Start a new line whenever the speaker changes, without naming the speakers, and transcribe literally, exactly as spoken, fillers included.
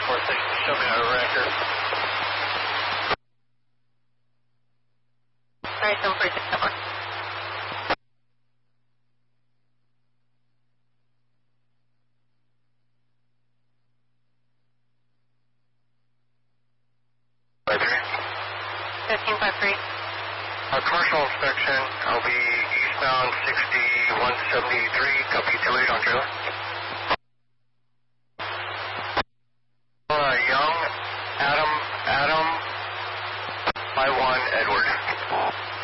four six, show me our record.
Alright, seven four six, seven. fifteen five three.
Our commercial inspection, I'll be eastbound sixty-one seventy-three, copy two eight on trailer.